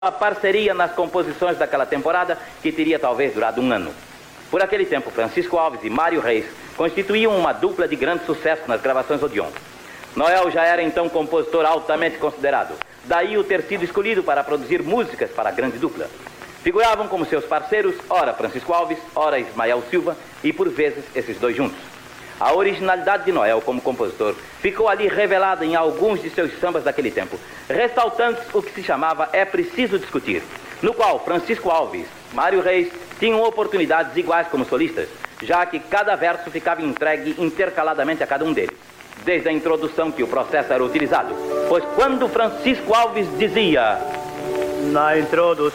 a parceria nas composições daquela temporada, que teria talvez durado um ano. Por aquele tempo, Francisco Alves e Mário Reis constituíam uma dupla de grande sucesso nas gravações Odeon. Noel já era então compositor altamente considerado, daí o ter sido escolhido para produzir músicas para a grande dupla. Figuravam como seus parceiros, ora Francisco Alves, ora Ismael Silva, e por vezes esses dois juntos. A originalidade de Noel como compositor ficou ali revelada em alguns de seus sambas daquele tempo, ressaltando o que se chamava É Preciso Discutir, no qual Francisco Alves, Mário Reis tinham oportunidades iguais como solistas, já que cada verso ficava entregue intercaladamente a cada um deles, desde a introdução que o processo era utilizado, pois quando Francisco Alves dizia: na introdução